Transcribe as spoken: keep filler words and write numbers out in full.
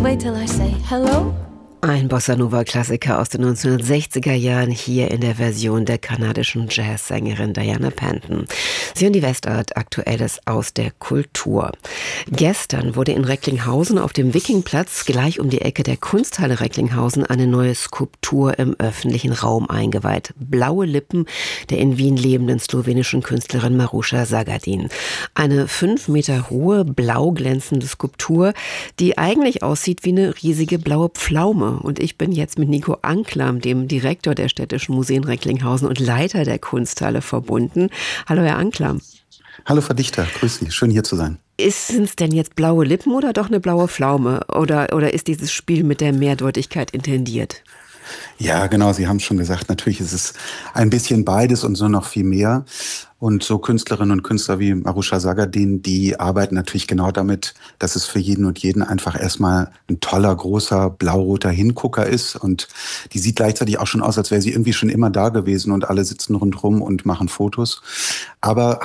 Wait till I say hello. Ein Bossa-Nova-Klassiker aus den neunzehnhundertsechziger Jahren, hier in der Version der kanadischen Jazzsängerin Diana Panton. Sie hören die Westart, Aktuelles aus der Kultur. Gestern wurde in Recklinghausen auf dem Wikingplatz, gleich um die Ecke der Kunsthalle Recklinghausen, eine neue Skulptur im öffentlichen Raum eingeweiht. Blaue Lippen der in Wien lebenden slowenischen Künstlerin Maruša Sagadin. Eine fünf Meter hohe, blau glänzende Skulptur, die eigentlich aussieht wie eine riesige blaue Pflaume. Und ich bin jetzt mit Nico Anklam, dem Direktor der Städtischen Museen Recklinghausen und Leiter der Kunsthalle, verbunden. Hallo, Herr Anklam. Hallo, Frau Dichter. Grüß Sie. Schön, hier zu sein. Sind es denn jetzt blaue Lippen oder doch eine blaue Pflaume? Oder, oder ist dieses Spiel mit der Mehrdeutigkeit intendiert? Ja, genau. Sie haben es schon gesagt. Natürlich ist es ein bisschen beides und so noch viel mehr. Und so Künstlerinnen und Künstler wie Maruša Sagadin, die arbeiten natürlich genau damit, dass es für jeden und jeden einfach erstmal ein toller, großer, blau-roter Hingucker ist. Und die sieht gleichzeitig auch schon aus, als wäre sie irgendwie schon immer da gewesen und alle sitzen rundherum und machen Fotos. Aber